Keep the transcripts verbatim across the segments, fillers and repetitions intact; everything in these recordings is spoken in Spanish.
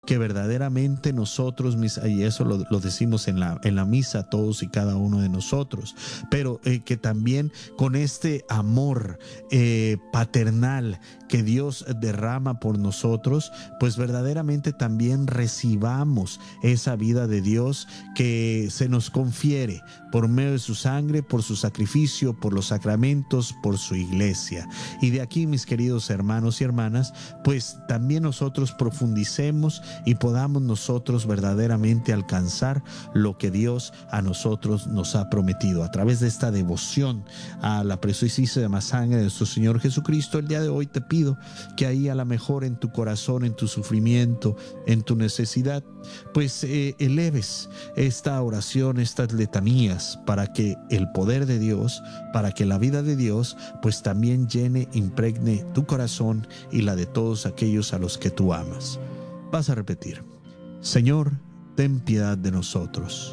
que verdaderamente nosotros, mis, y eso lo, lo decimos en la, en la misa todos y cada uno de nosotros, pero eh, que también con este amor eh, paternal que Dios derrama por nosotros, pues verdaderamente también recibamos esa vida de Dios que se nos confiere por medio de su sangre, por su sacrificio, por los sacramentos, por su iglesia. Y de aquí, mis queridos hermanos y hermanas, pues también nosotros profundicemos y podamos nosotros verdaderamente alcanzar lo que Dios a nosotros nos ha prometido a través de esta devoción a la preciosísima sangre de nuestro Señor Jesucristo. El día de hoy te pido que ahí a lo mejor en tu corazón, en tu sufrimiento, en tu necesidad, pues eh, eleves esta oración, estas letanías, para que el poder de Dios, para que la vida de Dios, pues también llene, impregne tu corazón y la de todos aquellos a los que tú amas. Vas a repetir: Señor, ten piedad de nosotros.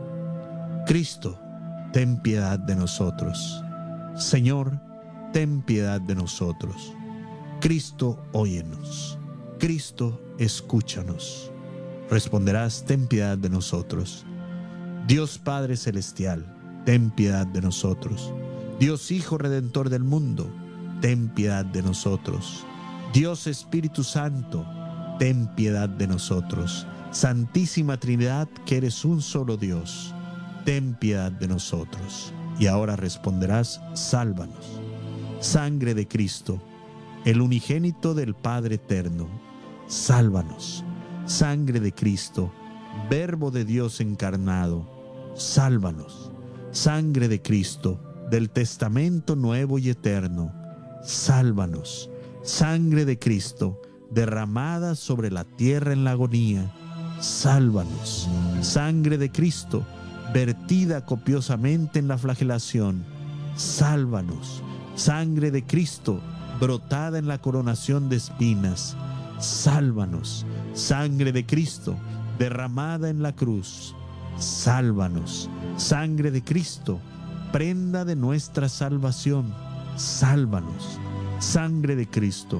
Cristo, ten piedad de nosotros. Señor, ten piedad de nosotros. Cristo, óyenos. Cristo, escúchanos. Responderás: ten piedad de nosotros. Dios Padre Celestial, ten piedad de nosotros. Dios Hijo Redentor del mundo, ten piedad de nosotros. Dios Espíritu Santo, ten piedad de nosotros. Santísima Trinidad, que eres un solo Dios, ten piedad de nosotros. Y ahora responderás: sálvanos. Sangre de Cristo, el unigénito del Padre eterno, sálvanos. Sangre de Cristo, Verbo de Dios encarnado, sálvanos. Sangre de Cristo, del testamento nuevo y eterno, sálvanos. Sangre de Cristo, derramada sobre la tierra en la agonía, sálvanos. Sangre de Cristo, vertida copiosamente en la flagelación, sálvanos. Sangre de Cristo, brotada en la coronación de espinas, sálvanos. Sangre de Cristo, derramada en la cruz, sálvanos. Sangre de Cristo, prenda de nuestra salvación, sálvanos. Sangre de Cristo,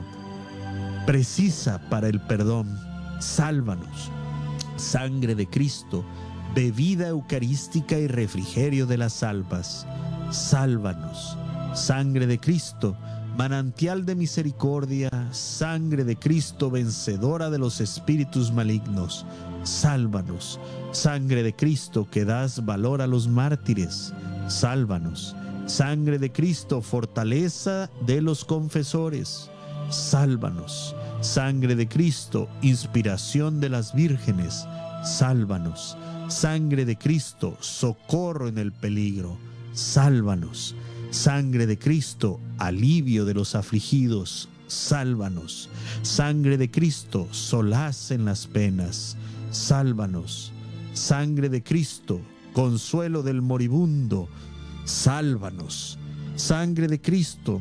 precisa para el perdón, sálvanos. Sangre de Cristo, bebida eucarística y refrigerio de las almas, sálvanos. Sangre de Cristo, manantial de misericordia, sangre de Cristo, vencedora de los espíritus malignos, sálvanos. Sangre de Cristo, que das valor a los mártires, sálvanos. Sangre de Cristo, fortaleza de los confesores, sálvanos. Sangre de Cristo, inspiración de las vírgenes, sálvanos. Sangre de Cristo, socorro en el peligro, sálvanos. Sangre de Cristo, alivio de los afligidos, sálvanos. Sangre de Cristo, solaz en las penas, sálvanos. Sangre de Cristo, consuelo del moribundo, sálvanos. Sangre de Cristo,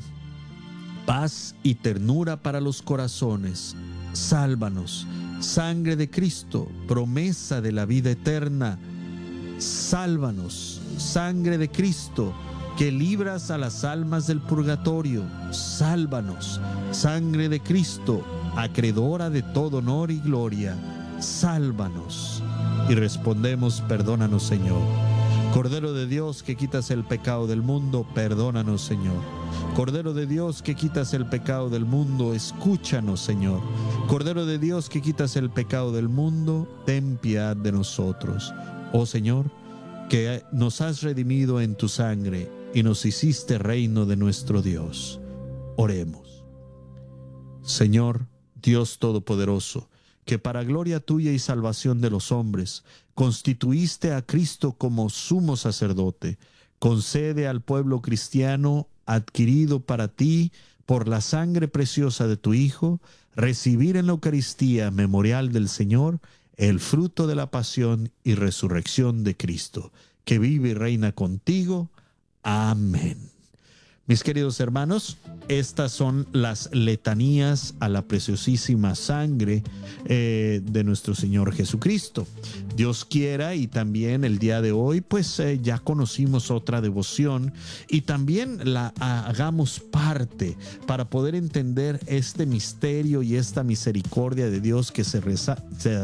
paz y ternura para los corazones, sálvanos. Sangre de Cristo, promesa de la vida eterna, sálvanos. Sangre de Cristo, que libras a las almas del purgatorio, sálvanos. Sangre de Cristo, acreedora de todo honor y gloria, sálvanos. Y respondemos: perdónanos, Señor. Cordero de Dios, que quitas el pecado del mundo, perdónanos, Señor. Cordero de Dios, que quitas el pecado del mundo, escúchanos, Señor. Cordero de Dios, que quitas el pecado del mundo, ten piedad de nosotros. Oh Señor, que nos has redimido en tu sangre y nos hiciste reino de nuestro Dios. Oremos. Señor, Dios Todopoderoso, que para gloria tuya y salvación de los hombres constituiste a Cristo como sumo sacerdote, concede al pueblo cristiano adquirido para ti por la sangre preciosa de tu Hijo, recibir en la Eucaristía memorial del Señor el fruto de la pasión y resurrección de Cristo, que vive y reina contigo. Amén. Mis queridos hermanos, estas son las letanías a la preciosísima sangre eh, de nuestro Señor Jesucristo. Dios quiera, y también el día de hoy, pues eh, ya conocimos otra devoción y también la hagamos parte para poder entender este misterio y esta misericordia de Dios que se, reza, se